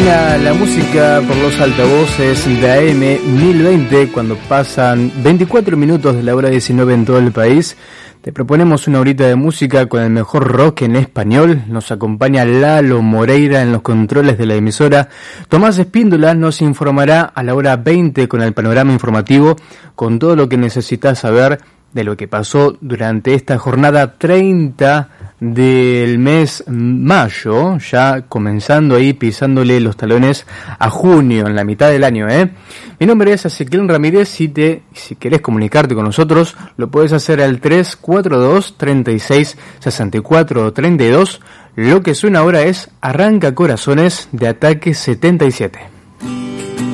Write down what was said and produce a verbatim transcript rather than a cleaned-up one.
Suena la música por los altavoces de A M mil veinte cuando pasan veinticuatro minutos de la hora diecinueve en todo el país. Te proponemos una horita de música con el mejor rock en español. Nos acompaña Lalo Moreira en los controles de la emisora. Tomás Espíndola nos informará a la hora veinte con el panorama informativo, con todo lo que necesitas saber de lo que pasó durante esta jornada treinta del mes mayo, ya comenzando ahí pisándole los talones a junio, en la mitad del año, ¿eh? Mi nombre es Ezequiel Ramírez y te, si querés comunicarte con nosotros, lo puedes hacer al tres cuatro dos, treinta y seis, sesenta y cuatro, treinta y dos. Lo que suena ahora es Arranca Corazones de Ataque setenta y siete.